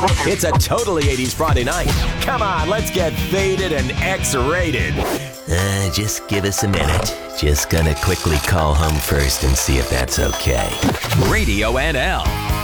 It's a totally 80s Friday night. Come on, let's get faded and X-rated. Just give us a minute. Just gonna quickly call home first and see if that's okay. Radio NL.